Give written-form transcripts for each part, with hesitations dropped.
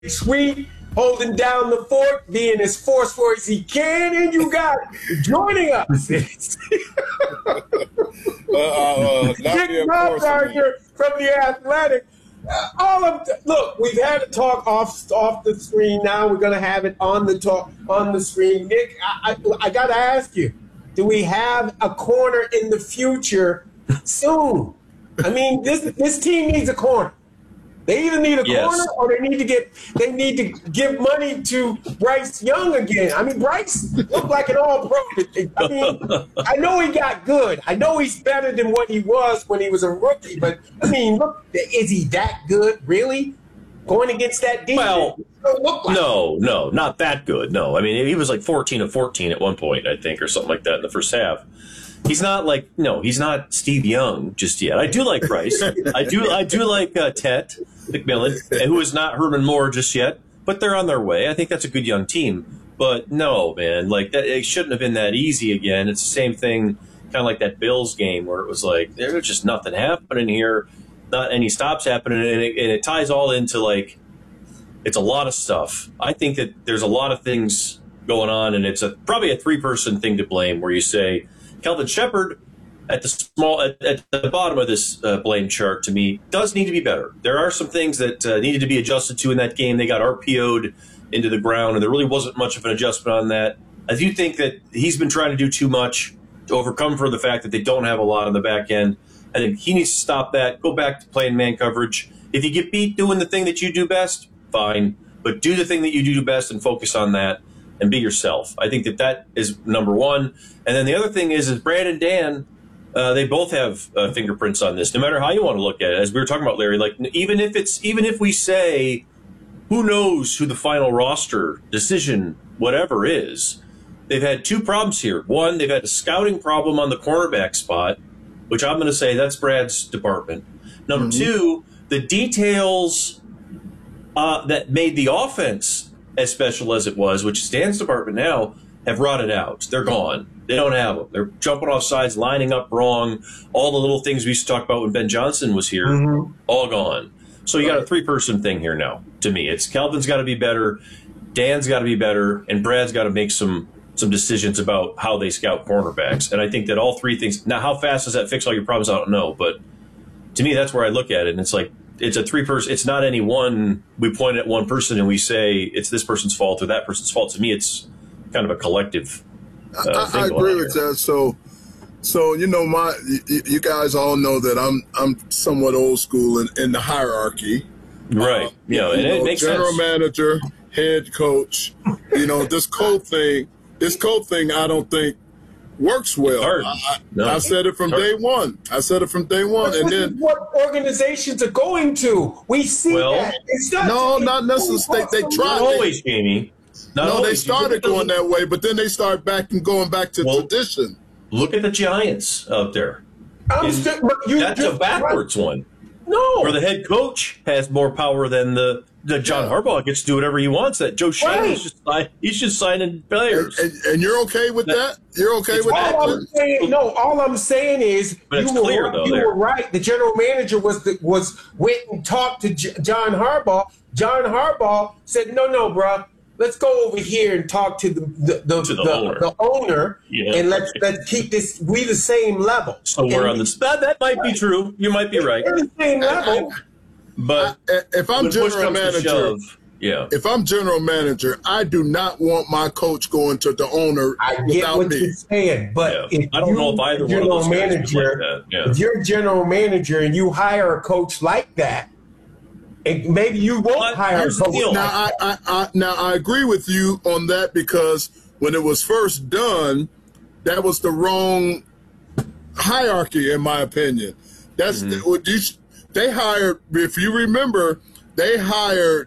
Sweet holding down the fort, being as forceful as he can, and you got joining us. Dick Baumgartner from The Athletic. Look, we've had a talk off the screen. Now we're going to have it on the screen. Nick, I got to ask you, do we have a corner in the future soon? I mean, this team needs a corner. They either need a corner or they need to give money to Bryce Young again. I mean, Bryce looked like an all-pro. I mean, I know he got good. I know he's better than what he was when he was a rookie. But, I mean, look, is he that good, really? Going against that defense? Well, no, not that good. No, I mean, he was like 14 of 14 at one point, I think, or something like that in the first half. He's not he's not Steve Young just yet. I do like Bryce. I do like Tet McMillan, who is not Herman Moore just yet, but they're on their way. I think that's a good young team. But no, man, like that, it shouldn't have been that easy again. It's the same thing, kind of like that Bills game where it was like there's just nothing happening here, not any stops happening, and it ties all into like it's a lot of stuff. I think that there's a lot of things going on, and it's probably a three-person thing to blame where you say Kelvin Shepherd at the bottom of this blame chart, to me, does need to be better. There are some things that needed to be adjusted to in that game. They got RPO'd into the ground, and there really wasn't much of an adjustment on that. I do think that he's been trying to do too much to overcome for the fact that they don't have a lot on the back end. I think he needs to stop that, go back to playing man coverage. If you get beat doing the thing that you do best, fine, but do the thing that you do best and focus on that. And be yourself. I think that is number one. And then the other thing is Brad and Dan, they both have fingerprints on this. No matter how you want to look at it, as we were talking about, Larry. Like even if we say, who knows who the final roster decision whatever is, they've had two problems here. One, they've had a scouting problem on the cornerback spot, which I'm going to say that's Brad's department. Number two, the details that made the offense as special as it was, which is Dan's department now, have rotted out. They're gone. They don't have them. They're jumping off sides, lining up wrong. All the little things we used to talk about when Ben Johnson was here, all gone. So you got a three-person thing here now, to me. It's Kelvin's got to be better, Dan's got to be better, and Brad's got to make some decisions about how they scout cornerbacks. And I think that all three things – now, how fast does that fix all your problems? I don't know. But to me, that's where I look at it, and it's like, it's a three-person. It's not any one. We point at one person and we say it's this person's fault or that person's fault. To me, it's kind of a collective. I agree with that. So you know, you guys all know that I'm somewhat old school in the hierarchy. Right. And it makes general sense. Manager, head coach. You know, this code thing. I don't think works well. I said it from day one. And then what organizations are going to. We see that. It's not necessarily. They try. Not always, Jamie. They started going that way, but then they start going back to tradition. Look at the Giants out there. That's a backwards one. No. Where the head coach has more power than the John Harbaugh gets to do whatever he wants. That Joe Shane he's just signing players. And you're okay with that? You're okay with that? All I'm saying is you were right. The general manager went and talked to John Harbaugh. John Harbaugh said, no, bro. Let's go over here and talk to the owner, and let's keep this. We the same level. So we're on this. That might be true. You might be right. We're the same level. But if I'm general manager, if I'm general manager, I do not want my coach going to the owner. I get what you're saying, but if I don't know if either one of those guys would like that. If you're a general manager and you hire a coach like that. And maybe you won't hire a coach. Now, I agree with you on that because when it was first done, that was the wrong hierarchy, in my opinion. That's they hired. If you remember, they hired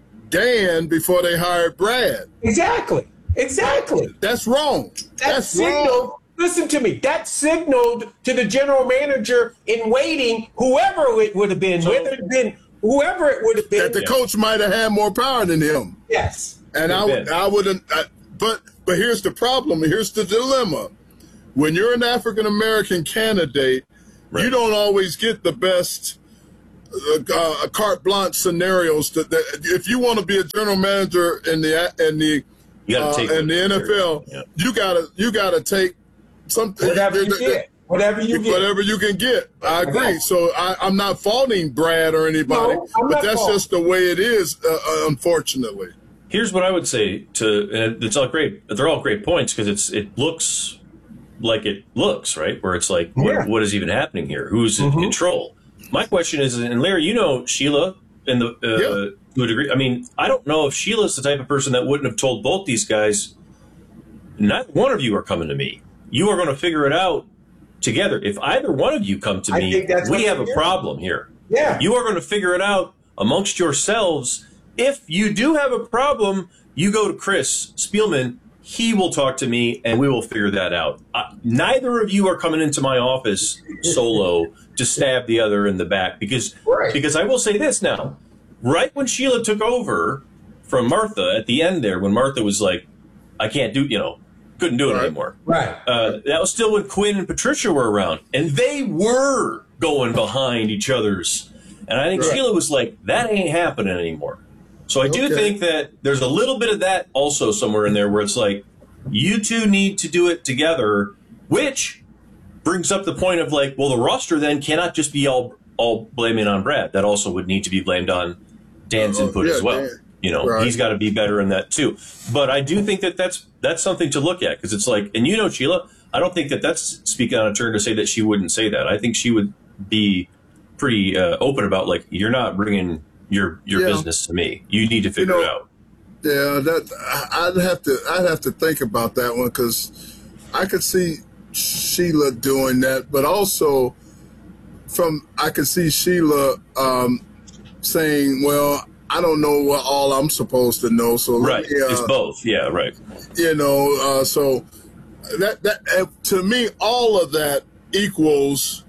Dan before they hired Brad. Exactly. That's wrong. That's wrong. Listen to me. That signaled to the general manager in waiting, whoever it would have been, whoever it would have been, that the coach might have had more power than him. Yes. And I wouldn't. But here's the problem. Here's the dilemma. When you're an African American candidate, you don't always get the best carte blanche scenarios. That if you want to be a general manager in the NFL, you gotta take something. Whatever you get. Whatever you can get. I agree. So I'm not faulting Brad or anybody, but that's just the way it is, unfortunately. Here's what I would say and it's all great. They're all great points because it looks like it looks, right? Where it's like, what is even happening here? Who's in control? My question is, and Larry, you know Sheila to a degree. I mean, I don't know if Sheila's the type of person that wouldn't have told both these guys, not one of you are coming to me. You are going to figure it out together. If either one of you come to me, we have a problem here. Yeah. You are going to figure it out amongst yourselves. If you do have a problem, you go to Chris Spielman. He will talk to me, and we will figure that out. Neither of you are coming into my office solo to stab the other in the back. Because I will say this now. Right when Sheila took over from Martha at the end there, when Martha was like, I can't do, couldn't do it anymore. Right. That was still when Quinn and Patricia were around, and they were going behind each other's. And I think Sheila was like, that ain't happening anymore. So I do think that there's a little bit of that also somewhere in there where it's like, you two need to do it together, which brings up the point of like, well, the roster then cannot just be all blaming on Brad. That also would need to be blamed on Dan's input as well. Dan. He's got to be better in that too. But I do think that that's something to look at because it's like, and Sheila, I don't think that that's speaking on a turn to say that she wouldn't say that. I think she would be pretty open about like, you're not bringing your business to me. You need to figure it out. Yeah, I'd have to think about that one because I could see Sheila doing that, but also I could see Sheila saying, "Well, I don't know what all I'm supposed to know." So it's both. Yeah, right. So that to me, all of that equals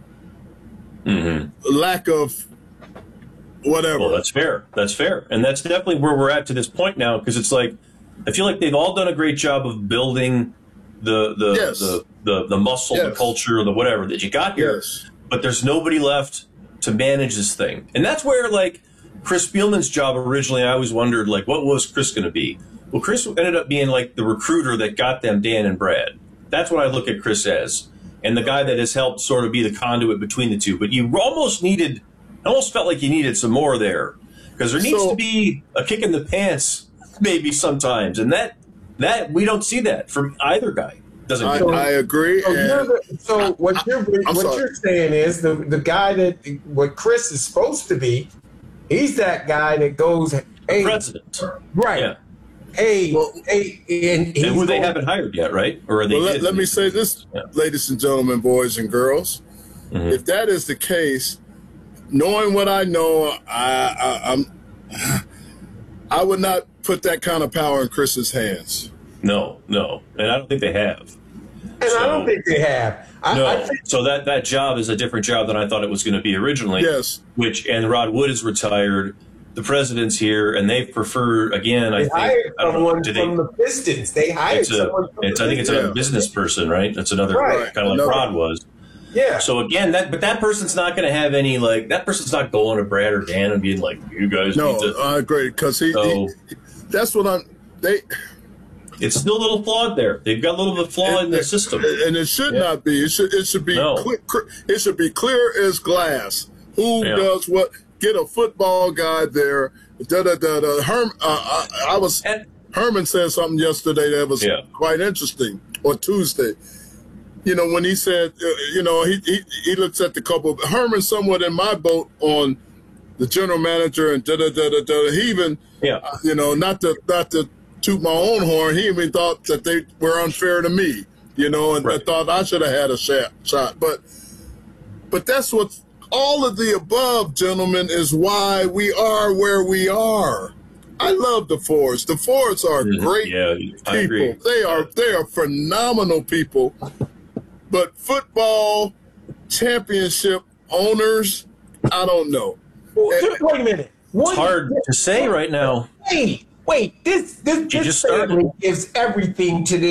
lack of whatever. Well, that's fair. And that's definitely where we're at to this point now, because it's like, I feel like they've all done a great job of building the muscle, the culture, the whatever that you got here. Yes. But there's nobody left to manage this thing. And that's where, like, Chris Spielman's job originally, I always wondered, like, what was Chris going to be? Well, Chris ended up being, like, the recruiter that got them Dan and Brad. That's what I look at Chris as. And the guy that has helped sort of be the conduit between the two. But you almost felt like you needed some more there, because there needs to be a kick in the pants maybe sometimes, and that we don't see that from either guy. I agree. So what you're saying is the guy what Chris is supposed to be, he's that guy that goes, hey, president, right? Yeah. Hey, and who they haven't hired yet, right? Or are they? Well, let me say this, ladies and gentlemen, boys and girls. If that is the case, knowing what I know, I would not put that kind of power in Chris's hands. No, and I don't think they have. I don't think they have. So that job is a different job than I thought it was going to be originally. Yes. And Rod Wood is retired. The president's here, and they prefer again. They hired someone from the Pistons. They hired someone. I think it's a business person, right? That's another kind of like Rod was. Yeah. So again, that person's not going to have any that person's not going to Brad or Dan and being like, you guys. No, I agree because that's what It's still a little flawed there. They've got a little bit of flaw in the system, and it should not be. It should be. It should be clear as glass. Who does what? Get a football guy there. Herman said something yesterday that was quite interesting, or Tuesday. When he said, he looks at the couple. Herman's somewhat in my boat on the general manager and He even, not to toot my own horn. He even thought that they were unfair to me, and I thought I should have had a shot. But that's what all of the above, gentlemen, is why we are where we are. I love the Fords. The Fords are great people. I agree. They are phenomenal people. But football championship owners, I don't know. Wait a minute. It's hard to say right now. Wait. This family gives everything to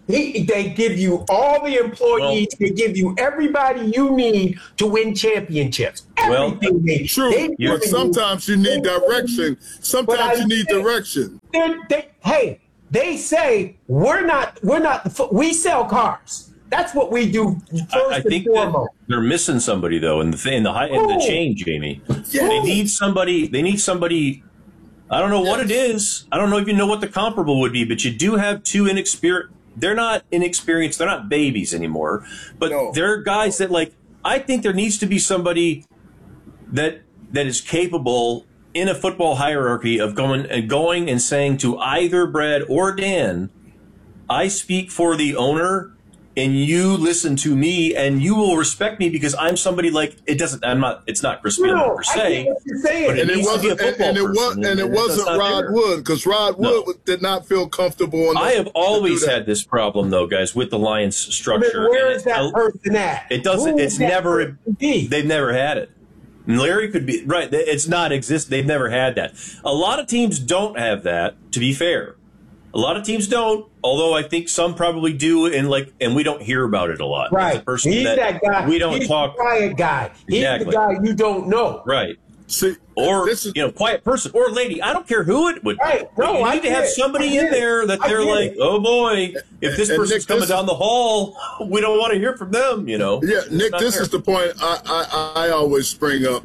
They give you all the employees. They give you everybody you need to win championships. Everything they true. But sometimes you need direction. Sometimes you need direction. They say we sell cars. That's what we do first I think and foremost. They're missing somebody though in the chain, Jamie. Yeah. They need somebody. I don't know what it is. I don't know if you know what the comparable would be, but you do have two inexperienced. They're not inexperienced. They're not babies anymore, but they're guys that I think there needs to be somebody that is capable in a football hierarchy of going and saying to either Brad or Dan, I speak for the owner and you listen to me and you will respect me because I'm somebody it's not Chris Spielman per se, but it wasn't Rod Wood because Rod Wood did not feel comfortable. I have always had this problem though, guys, with the Lions structure. Where is that person at? It doesn't, they've never had it. And Larry could be right. It's not exist. They've never had that. A lot of teams don't have that, to be fair. A lot of teams don't, although I think some probably do, and we don't hear about it a lot. Right. He's that guy. We don't He's talk. The quiet guy. He's the guy you don't know. Right. See, or quiet person or lady. I don't care who it would be. Right. No, you need to have somebody in there that they're like, oh boy, if this person's coming down the hall, we don't want to hear from them. Yeah, Nick, this is the point I always bring up.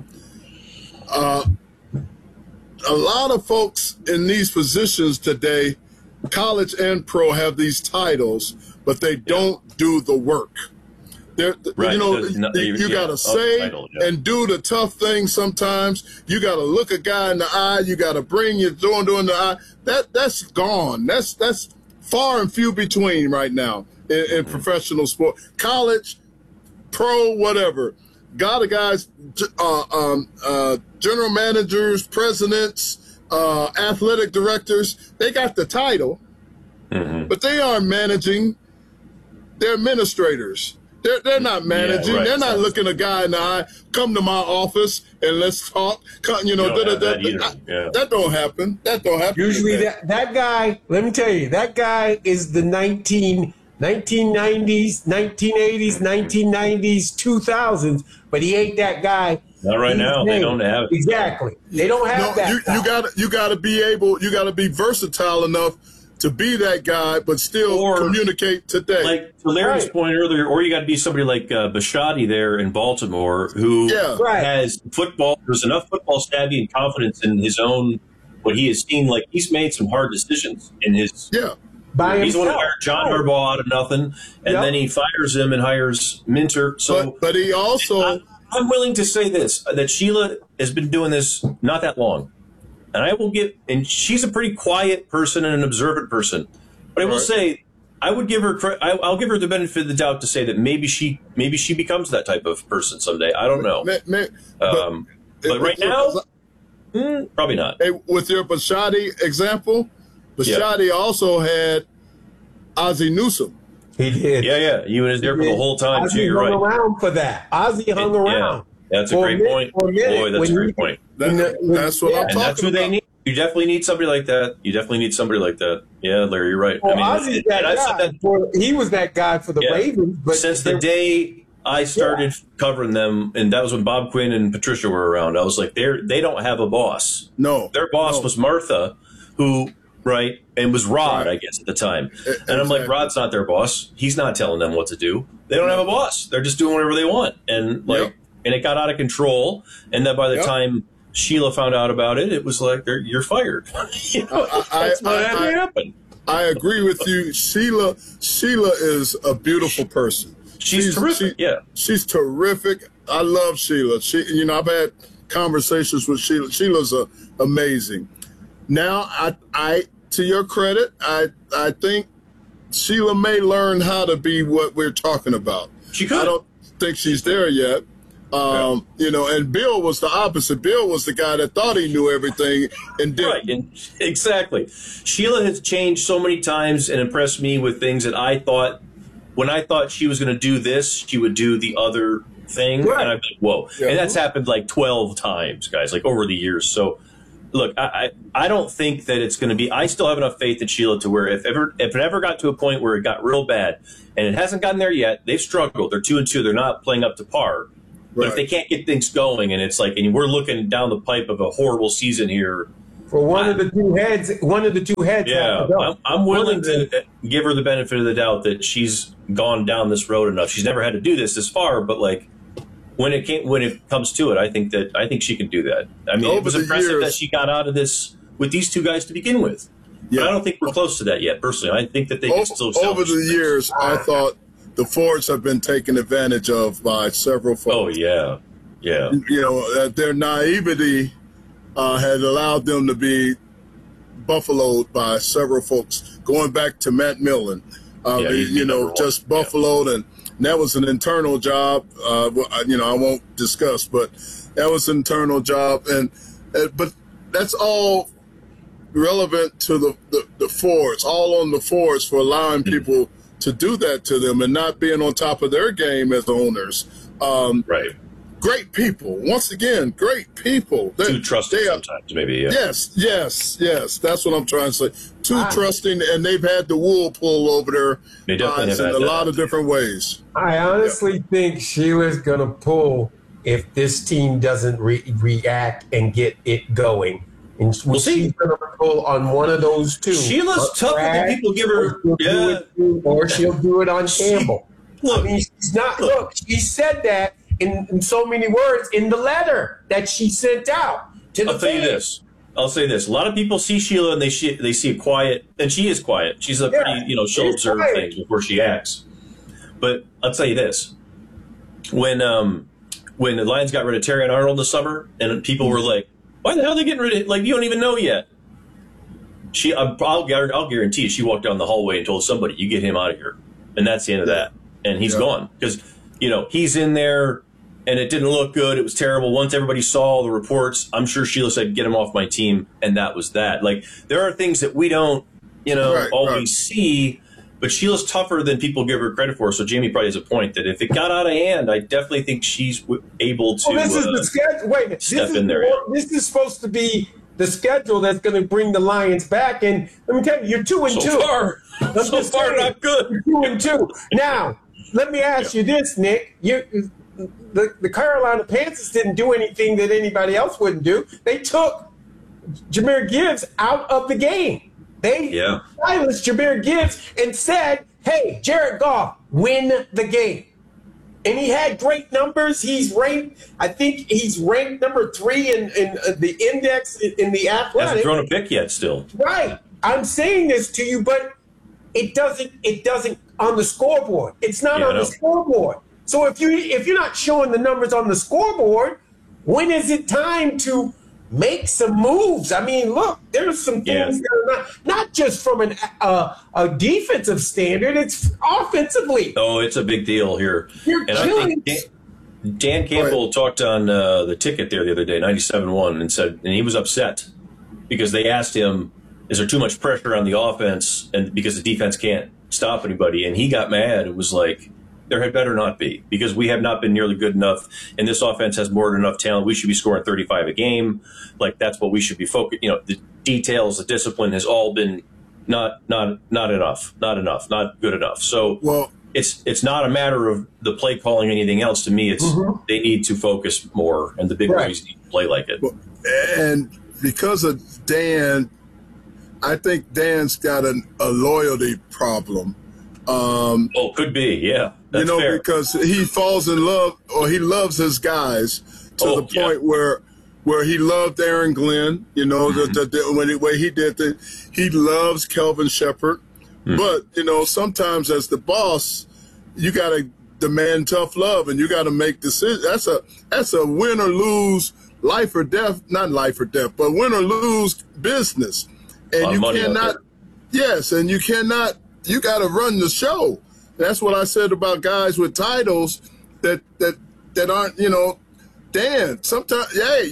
A lot of folks in these positions today, college and pro, have these titles, but they don't do the work. Right. You got to say and do the tough things sometimes. You got to look a guy in the eye. You got to bring your door in the eye. That's gone. That's far and few between right now in professional sport. College, pro, whatever. Got the guys, general managers, presidents, athletic directors, they got the title, but they aren't managing. They're administrators. They're not managing. They're not looking a guy in the eye. Come to my office and let's talk. That don't happen. That don't happen. Usually that guy, let me tell you, that guy is the 1990s, 1980s, 1990s, 2000s, but he ain't that guy. Not right now. They don't have it. Exactly. They don't have that. You got to be able. You got to be versatile enough to be that guy, but still communicate today. Like to Larry's point earlier, or you got to be somebody like Bisciotti there in Baltimore, who has football. There's enough football savvy and confidence in his own what he has seen. Like he's made some hard decisions in his. Yeah. He's the one who hired John Harbaugh out of nothing, and then he fires him and hires Minter. So, but he also. I'm willing to say this: that Sheila has been doing this not that long. And I will and she's a pretty quiet person and an observant person. But I will say, I would give her, I'll give her the benefit of the doubt to say that maybe she becomes that type of person someday. I don't know. But right now, probably not. Hey, with your Bisciotti example, Bisciotti also had Ozzie Newsome. He did. Yeah. He was there for the whole time, too. You're right. Ozzie hung around for that. Ozzie hung around. That's a great point. Boy, that's a great point. That's what I'm talking about. That's who they need. You definitely need somebody like that. Yeah, Larry, you're right. Well, he was that guy for the Ravens. But since the day I started covering them, and that was when Bob Quinn and Patricia were around, I was like, they don't have a boss. No. Their boss was Martha, who, and was Rod, I guess, at the time. And I'm like, Rod's not their boss. He's not telling them what to do. They don't have a boss. They're just doing whatever they want. And, and it got out of control. And then by the time Sheila found out about it, it was like, you're fired. That's what happened. I agree with you. Sheila is a beautiful person. She's terrific. She's terrific. I love Sheila. I've had conversations with Sheila. Sheila's amazing. Now, I to your credit, I think Sheila may learn how to be what we're talking about. She could. I don't think she's there yet. And Bill was the opposite. Bill was the guy that thought he knew everything and didn't. Right, exactly. Sheila has changed so many times and impressed me with things that I thought, when I thought she was going to do this, she would do the other thing. Right. And I'm like, whoa. Yeah. And that's happened like 12 times, guys, like over the years. So, look, I don't think that it's going to be. I still have enough faith in Sheila to where if it ever got to a point where it got real bad, and it hasn't gotten there yet, they've struggled. They're 2-2. They're not playing up to par. But if they can't get things going, and it's like, and we're looking down the pipe of a horrible season here. For one of the two heads. Yeah, I'm willing to give her the benefit of the doubt that she's gone down this road enough. She's never had to do this far, but like when it comes to it, I think she can do that. I mean, it was impressive that she got out of this with these two guys to begin with. Yeah. But I don't think we're close to that yet. Personally, I think that they can still. Over the years, I thought the Fords have been taken advantage of by several folks. Oh yeah. You know, their naivety had allowed them to be buffaloed by several folks, going back to Matt Millen. Just buffaloed, and that was an internal job. I won't discuss, but that was an internal job, but that's all relevant to the Fords, all on the Fords for allowing people to do that to them and not being on top of their game as owners. Right. Great people. Once again, great people. Too trusting sometimes, maybe. Yeah. Yes. That's what I'm trying to say. Too trusting, and they've had the wool pulled over their eyes in a lot of different ways. I honestly think Sheila's going to pull if this team doesn't react and get it going. And we'll see. She's going to pull on one of those two. Sheila's tough when people give her. Or she'll do it on Campbell. Look, I mean, she's not. Look, she said that in so many words in the letter that she sent out to the I'll tell you this. I'll say this. A lot of people see Sheila and they see a quiet, and she is quiet. She's a pretty, she'll observe things before she acts. But I'll tell you this. When the Lions got rid of Terrion Arnold in the summer, and people were like, why the hell are they getting rid of it? Like, you don't even know yet. I'll guarantee you, she walked down the hallway and told somebody, you get him out of here. And that's the end of that. And he's gone. Because, he's in there, and it didn't look good. It was terrible. Once everybody saw the reports, I'm sure Sheila said, get him off my team. And that was that. Like, there are things that we don't, always see. But Sheila's tougher than people give her credit for. So Jamie probably has a point that if it got out of hand, I definitely think she's able to this is the schedule. Wait, step in there. This is supposed to be the schedule that's going to bring the Lions back. And let me tell you, you're 2-2. So far, not good. You're 2-2. Now, let me ask you this, Nick. The Carolina Panthers didn't do anything that anybody else wouldn't do. They took Jahmyr Gibbs out of the game. They silenced Jahmyr Gibbs and said, hey, Jared Goff, win the game. And he had great numbers. I think he's ranked number 3 in the index in the Athletic. Hasn't thrown a pick yet still. Right. I'm saying this to you, but it doesn't on the scoreboard. It's not on the scoreboard. So if you're not showing the numbers on the scoreboard, when is it time to make some moves? I mean, look, there's some things that are not just from a defensive standard. It's offensively. Oh, it's a big deal here. I think Dan Campbell talked on the ticket there the other day, 97.1, and he was upset because they asked him, is there too much pressure on the offense and because the defense can't stop anybody? And he got mad and was like, there had better not be, because we have not been nearly good enough, and this offense has more than enough talent. We should be scoring 35 a game. Like, that's what we should be focused. The details, the discipline has all been not enough, not good enough. So it's not a matter of the play calling anything else. To me, it's they need to focus more, and the big boys need to play like it. And because of Dan, I think Dan's got a loyalty problem. Could be, yeah. That's fair. Because he falls in love, or he loves his guys to the point where he loved Aaron Glenn. The way he did it, he loves Kelvin Shepherd. But sometimes as the boss, you got to demand tough love, and you got to make decisions. That's a win or lose, life or death, not life or death, but win or lose business. And you cannot. Yes, and you cannot. You got to run the show. That's what I said about guys with titles that aren't, Dan. Sometimes,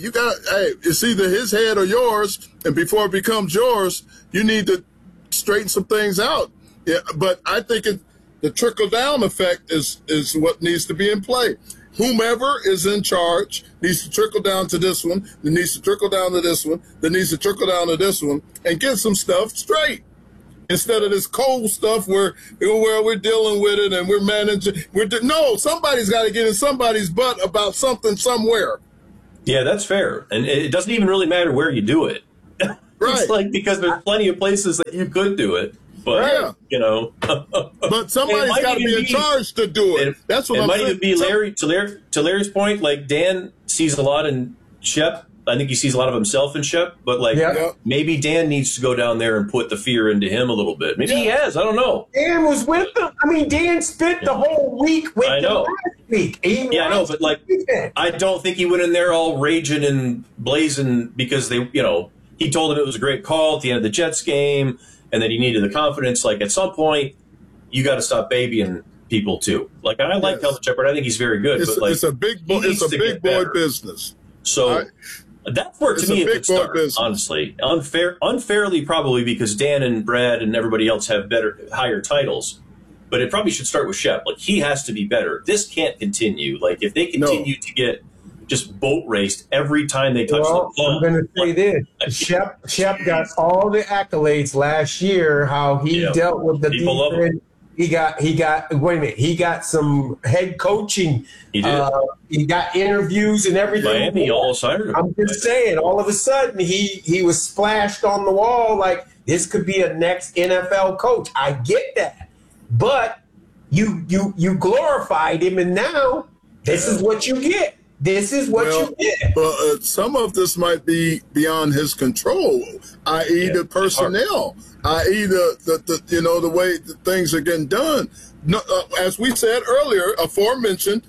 it's either his head or yours, and before it becomes yours, you need to straighten some things out. Yeah, but I think the trickle down effect is what needs to be in play. whomever is in charge needs to trickle down to this one, that needs to trickle down to this one, that needs to trickle down to this one, and get some stuff straight. Instead of this cold stuff where we're dealing with it and we're managing. No, somebody's got to get in somebody's butt about something somewhere. Yeah, that's fair. And it doesn't even really matter where you do it. Right. It's like, because there's plenty of places that you could do it. But, you know. But somebody's got to be in charge to do it. That's what I'm saying. It might even be to Larry's point, like Dan sees a lot in Shep. I think he sees a lot of himself in Shep, but maybe Dan needs to go down there and put the fear into him a little bit. Maybe he has. I don't know. Dan was with them. I mean, Dan spent the whole week with them last week. I know, but I don't think he went in there all raging and blazing because he told him it was a great call at the end of the Jets game and that he needed the confidence. Like, at some point, you got to stop babying people too. Like, I like Kelvin Shepard. I think he's very good. It's a big boy. It's a big boy business. So. That's where, to me, it could start, honestly. Unfairly, probably, because Dan and Brad and everybody else have higher titles. But it probably should start with Shep. Like, he has to be better. This can't continue. Like, if they continue to get just boat raced every time they touch the ball. I'm going to say this. Shep got all the accolades last year, how he dealt with the defense. He got some head coaching. He did. He got interviews and everything. Miami all hired him. I'm just saying, all of a sudden he was splashed on the wall like this could be a next NFL coach. I get that, but you glorified him, and now this is what you get. This is what you get. But some of this might be beyond his control, i.e. the personnel, i.e. the way that things are getting done. No, as we said earlier, aforementioned,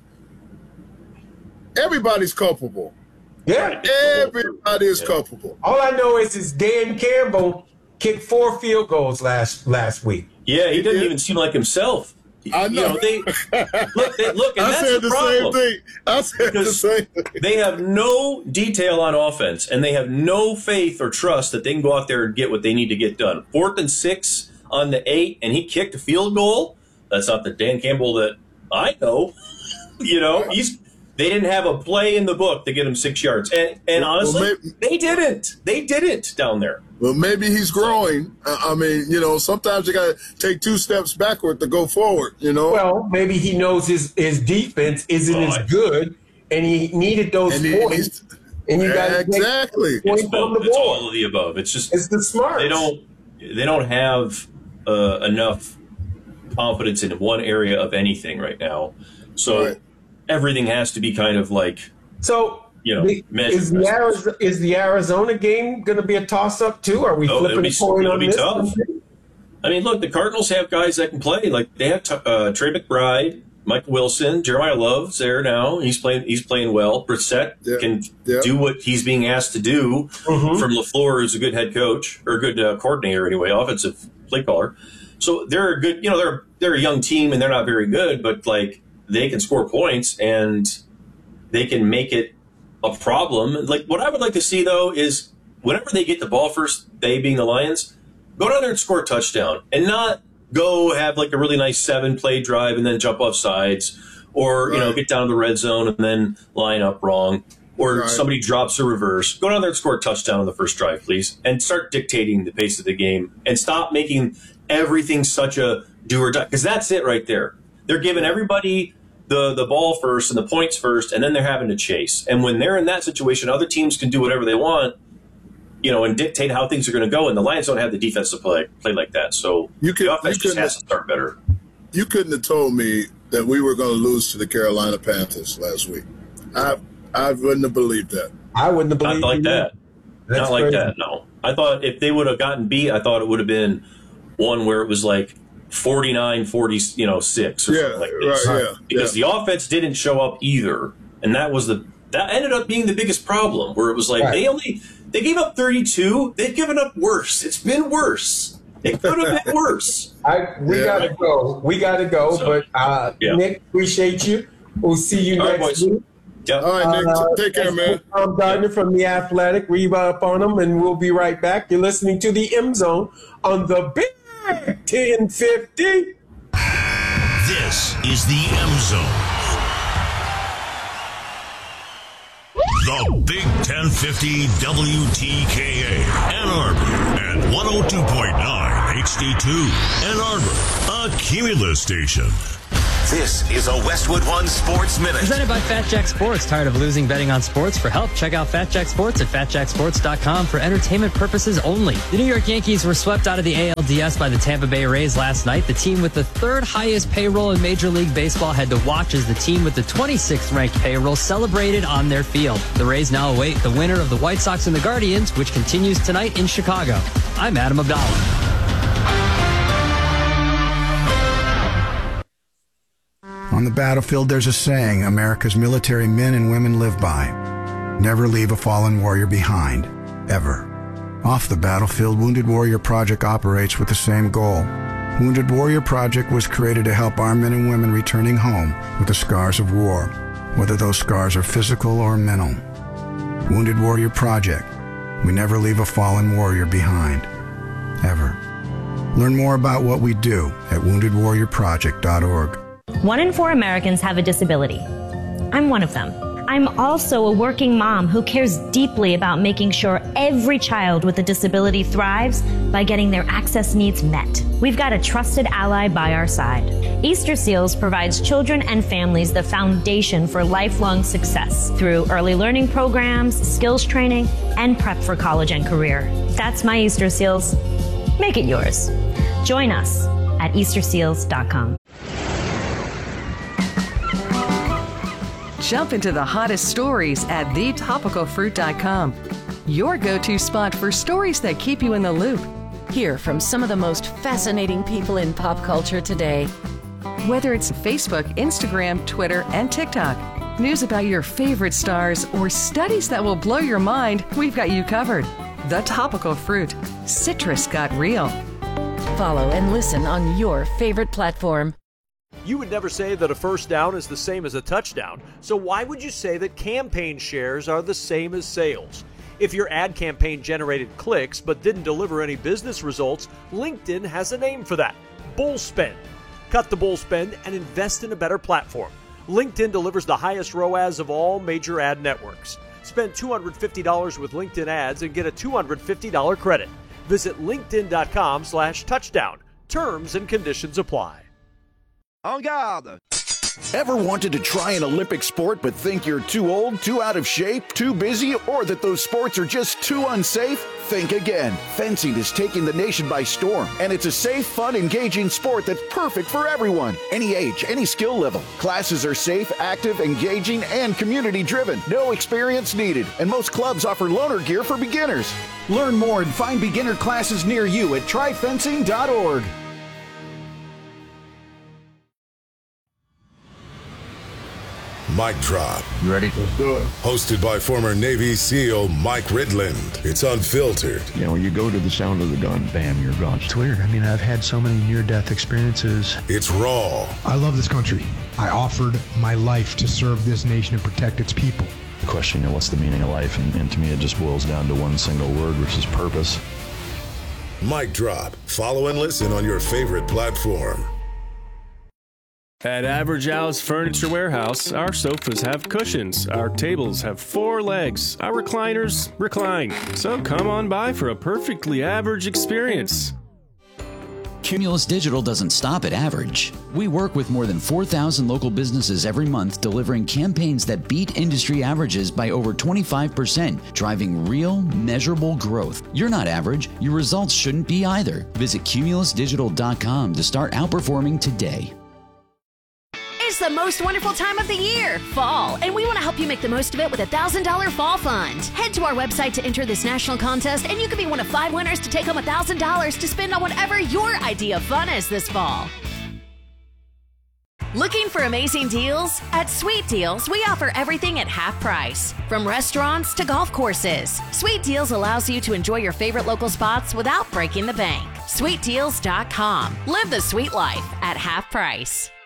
everybody's culpable. Yeah. Everybody is culpable. All I know is Dan Campbell kicked 4 field goals last week. Yeah, he doesn't even seem like himself. I know. Look, and I that's the problem. I said the same thing. They have no detail on offense, and they have no faith or trust that they can go out there and get what they need to get done. 4th and 6 on the 8, and he kicked a field goal. That's not the Dan Campbell that I know. They didn't have a play in the book to get him 6 yards. And honestly, they didn't. They didn't down there. Well, maybe he's growing. I mean, sometimes you got to take 2 steps backward to go forward, Well, maybe he knows his defense isn't as good, and he needed those points. And you got exactly. It's all of the above. It's the smart. They don't have enough confidence in one area of anything right now. So everything has to be kind of like is the Arizona game going to be a toss-up too? Are we flipping a coin on this? Tough. I mean, look, the Cardinals have guys that can play. Like, they have Trey McBride, Michael Wilson, Jeremiah Love's there now. He's playing well. Brissett can do what he's being asked to do from LaFleur, who's a good head coach or a good coordinator anyway, offensive play caller. So they're a good. They're a young team and they're not very good, but like they can score points and they can make it a problem. Like, what I would like to see, though, is whenever they get the ball first, they being the Lions, go down there and score a touchdown and not go have like a really nice 7-play drive and then jump off sides or, get down to the red zone and then line up wrong or somebody drops a reverse. Go down there and score a touchdown on the first drive, please, and start dictating the pace of the game and stop making everything such a do or die, because that's it right there. They're giving everybody the ball first and the points first, and then they're having to chase. And when they're in that situation, other teams can do whatever they want, and dictate how things are going to go. And the Lions don't have the defense to play like that. So the offense just has to start better. You couldn't have told me that we were going to lose to the Carolina Panthers last week. I wouldn't have believed that. I wouldn't have believed Not like that. Not like that, no. I thought if they would have gotten beat, I thought it would have been one where it was like 49-46 or something like this. Because the offense didn't show up either. And that ended up being the biggest problem, where it was like they gave up 32. They've given up worse. It's been worse. It could have been worse. We gotta go. We gotta go. So, but Nick, appreciate you. We'll see you next week. Yep. All right, Nick. Take care, man. Tom Gardner from The Athletic. Read up on them, and we'll be right back. You're listening to the M Zone on the Big 1050. This is the M Zone. The Big 1050 WTKA, Ann Arbor, and 102.9 HD2, Ann Arbor, a Cumulus station. This is a Westwood One Sports Minute. Presented by Fat Jack Sports. Tired of losing betting on sports? For help, check out Fat Jack Sports at fatjacksports.com for entertainment purposes only. The New York Yankees were swept out of the ALDS by the Tampa Bay Rays last night. The team with the third highest payroll in Major League Baseball had to watch as the team with the 26th ranked payroll celebrated on their field. The Rays now await the winner of the White Sox and the Guardians, which continues tonight in Chicago. I'm Adam Abdallah. On the battlefield, there's a saying America's military men and women live by. Never leave a fallen warrior behind, ever. Off the battlefield, Wounded Warrior Project operates with the same goal. Wounded Warrior Project was created to help our men and women returning home with the scars of war, whether those scars are physical or mental. Wounded Warrior Project. We never leave a fallen warrior behind, ever. Learn more about what we do at woundedwarriorproject.org. 1 in 4 Americans have a disability. I'm one of them. I'm also a working mom who cares deeply about making sure every child with a disability thrives by getting their access needs met. We've got a trusted ally by our side. Easter Seals provides children and families the foundation for lifelong success through early learning programs, skills training, and prep for college and career. That's my Easter Seals. Make it yours. Join us at easterseals.com. Jump into the hottest stories at thetopicalfruit.com. Your go-to spot for stories that keep you in the loop. Hear from some of the most fascinating people in pop culture today. Whether it's Facebook, Instagram, Twitter, and TikTok, news about your favorite stars, or studies that will blow your mind, we've got you covered. The Topical Fruit. Citrus got real. Follow and listen on your favorite platform. You would never say that a first down is the same as a touchdown, so why would you say that campaign shares are the same as sales? If your ad campaign generated clicks but didn't deliver any business results, LinkedIn has a name for that: bull spend. Cut the bull spend and invest in a better platform. LinkedIn delivers the highest ROAS of all major ad networks. Spend $250 with LinkedIn ads and get a $250 credit. Visit linkedin.com/touchdown. Terms and conditions apply. En garde! Ever wanted to try an Olympic sport but think you're too old, too out of shape, too busy, or that those sports are just too unsafe? Think again. Fencing is taking the nation by storm, and it's a safe, fun, engaging sport that's perfect for everyone. Any age, any skill level. Classes are safe, active, engaging, and community-driven. No experience needed, and most clubs offer loaner gear for beginners. Learn more and find beginner classes near you at tryfencing.org. Mic Drop. You ready? Let's do it. Hosted by former Navy SEAL Mike Ridland. It's unfiltered. You know, you go to the sound of the gun, bam, you're gone. It's weird. I mean, I've had so many near-death experiences. It's raw. I love this country. I offered my life to serve this nation and protect its people. The question, you know, what's the meaning of life? And to me, it just boils down to one single word, which is purpose. Mic Drop. Follow and listen on your favorite platform. At Average House Furniture Warehouse, our sofas have cushions, our tables have 4 legs, our recliners recline. So come on by for a perfectly average experience. Cumulus Digital doesn't stop at average. We work with more than 4,000 local businesses every month, delivering campaigns that beat industry averages by over 25%, driving real, measurable growth. You're not average. Your results shouldn't be either. Visit cumulusdigital.com to start outperforming today. It's the most wonderful time of the year, fall, and we want to help you make the most of it with a $1,000 fall fund. Head to our website to enter this national contest, and you can be one of 5 winners to take home $1,000 to spend on whatever your idea of fun is this fall. Looking for amazing deals? At Sweet Deals, we offer everything at half price, from restaurants to golf courses. Sweet Deals allows you to enjoy your favorite local spots without breaking the bank. SweetDeals.com. Live the sweet life at half price.